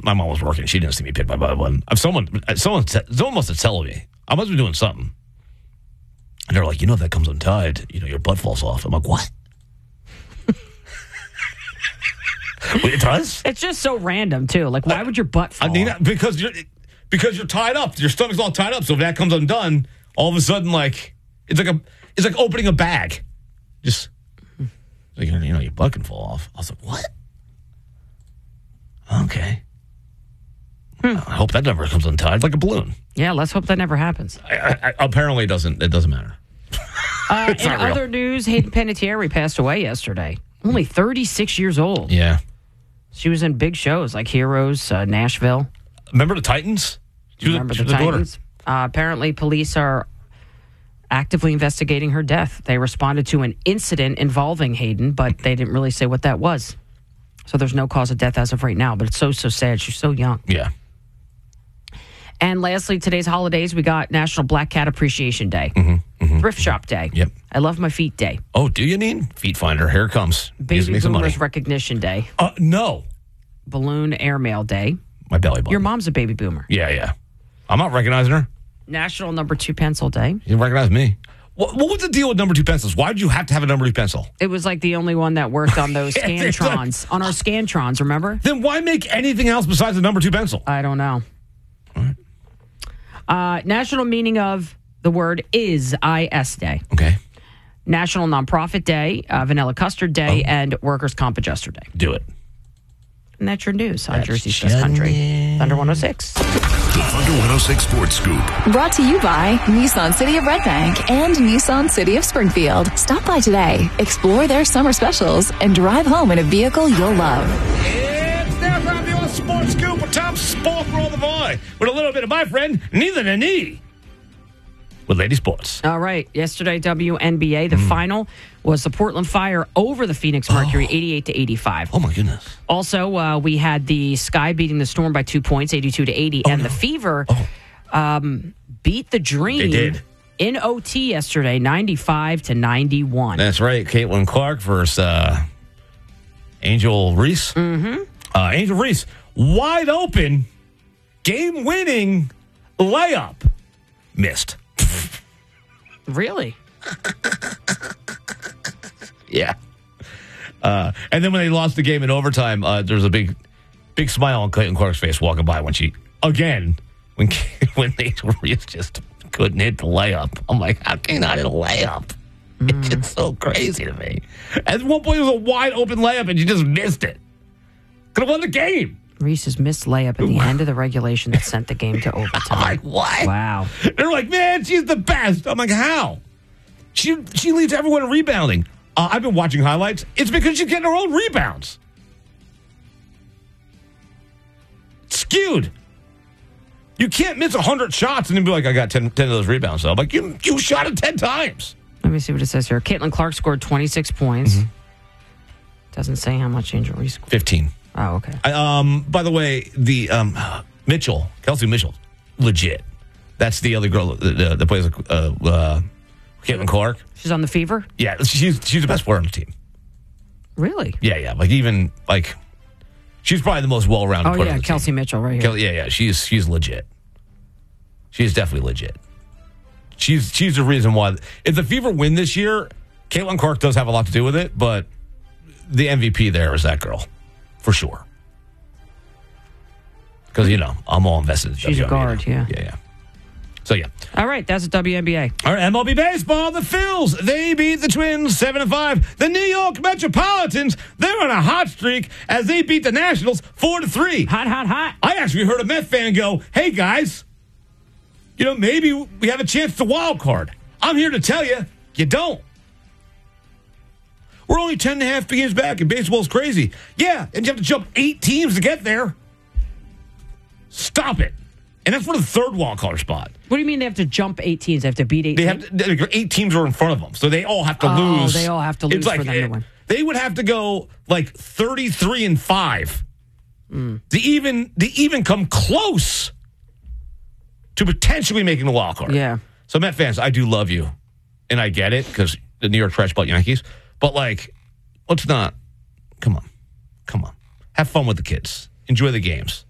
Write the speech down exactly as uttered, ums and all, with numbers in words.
my mom was working. She didn't see me pick my butt one. If someone, someone, someone must have told me. I must be doing something. And they're like, you know, if that comes untied, you know, your butt falls off. I'm like, what? It does? It's just so random, too. Like, why would your butt fall I mean, off? because you're, because you're tied up. Your stomach's all tied up. So if that comes undone, all of a sudden, like, it's like a, it's like opening a bag. Just, like, you know, your butt can fall off. I was like, what? Okay. Hmm. I hope that never comes untied like a balloon. Yeah, let's hope that never happens. I, I, apparently, it doesn't. It doesn't matter. Uh, in not real. other news, Hayden Panettiere passed away yesterday. Only thirty-six years old. Yeah. She was in big shows like Heroes, uh, Nashville. Remember the Titans? She was, Remember she the was Titans? Uh, apparently, police are actively investigating her death. They responded to an incident involving Hayden, but they didn't really say what that was. So there's no cause of death as of right now, but it's so, so sad. She's so young. Yeah. And lastly, today's holidays, we got National Black Cat Appreciation Day, Mm-hmm, mm-hmm. Thrift Shop Day, Yep. I Love My Feet Day, Oh, do you need Feet Finder? Here it comes. Needs to Baby make some money. Boomers Recognition Day, Uh, no. Balloon Airmail Day. My belly button. Your mom's a baby boomer. Yeah, yeah. I'm not recognizing her. National Number Two Pencil Day. You didn't recognize me. What, what was the deal with number two pencils? Why did you have to have a number two pencil? It was like the only one that worked on those Yeah, it's like- Scantrons, on our Scantrons, remember? Then why make anything else besides the number two pencil? I don't know. Uh, national meaning of the word is I S Day. Okay. National Nonprofit Day, uh, Vanilla Custard Day, Oh. and Workers' Comp Adjuster Day. Do it. And that's your news on That's Jersey's Best Country. Thunder one oh six. The Thunder one oh six Sports Scoop. Brought to you by Nissan City of Red Bank and Nissan City of Springfield. Stop by today, explore their summer specials, and drive home in a vehicle you'll love. It's now time for your Sports Scoop, a top sport for all the boy. With a little bit of my friend, neither than knee. With Lady Sports. All right. Yesterday, W N B A, the mm. final was the Portland Fire over the Phoenix Mercury, oh. eighty-eight to eighty-five. Oh, my goodness. Also, uh, we had the Sky beating the Storm by two points, eighty-two to eighty. Oh, and no. the Fever oh. um, beat the Dream. They did. In O T yesterday, ninety-five to ninety-one. That's right. Caitlin Clark versus uh, Angel Reese. Mm-hmm. Uh, Angel Reese, wide open, game-winning layup. Missed. Really? Yeah. Uh, and then when they lost the game in overtime, uh, there's a big, big smile on Clayton Clark's face walking by when she, again, when when they just couldn't hit the layup. I'm like, how can you not hit a layup? Mm. It's just so crazy to me. At one point, it was a wide open layup, and she just missed it. Could have won the game. Reese's missed layup at the end of the regulation that sent the game to overtime. I'm like, what? Wow. They're like, man, she's the best. I'm like, how? She she leads everyone in rebounding. Uh, I've been watching highlights. It's because she's getting her own rebounds. Skewed. You can't miss one hundred shots and then be like, I got ten, ten of those rebounds. So I'm like, you, you shot it ten times. Let me see what it says here. Caitlin Clark scored twenty-six points. Mm-hmm. Doesn't say how much Angel Reese scored. fifteen. Oh, okay. I, um, by the way, the um, Mitchell, Kelsey Mitchell, legit. That's the other girl that, that plays uh, uh, Caitlin Clark. She's on the Fever? Yeah, she's she's the best player on the team. Really? Yeah, yeah. Like even like she's probably the most well-rounded. Oh player yeah, on the Kelsey team. Mitchell, right here. Kel- yeah, yeah. She's she's legit. She's definitely legit. She's she's the reason why. If the Fever win this year, Caitlin Clark does have a lot to do with it, but the M V P there is that girl. For sure. Because, you know, I'm all invested in She's W N B A. a guard, yeah. Yeah, yeah. So, yeah. All right, that's a W N B A. All right, M L B Baseball, the Phils, they beat the Twins seven to five. The New York Metropolitans, they're on a hot streak as they beat the Nationals four to three. Hot, hot, hot. I actually heard a Met fan go, hey, guys, you know, maybe we have a chance to wild card. I'm here to tell you, you don't. We're only ten and a half games back, and baseball's crazy. Yeah, and you have to jump eight teams to get there. Stop it. And that's for the third wild card spot. What do you mean they have to jump eight teams? They have to beat eight they teams? Have to, eight teams are in front of them, so they all have to oh, lose. they all have to lose like, for them to win. They would have to go like thirty-three and five mm. to even to even come close to potentially making the wild card. Yeah. So, Met fans, I do love you, and I get it because the New York trash belt Yankees. But, like, let's not, come on, come on. Have fun with the kids. Enjoy the games.